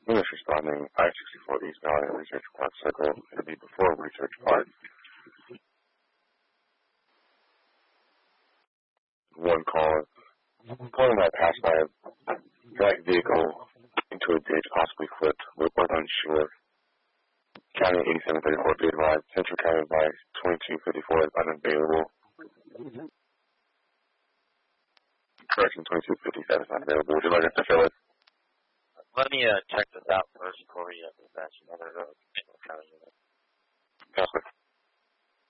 Units responding I-64 East Valley Research Park Circle. It'll be before Research Park. One call. Pulling that past by a black vehicle into a ditch, possibly flipped. We're unsure. County 8734 be advised. Central County by 2254 is unavailable. Correction 2257 is not available. Would you like us to fill it? Let me check this out first before we dispatch another County unit. Yes, sir.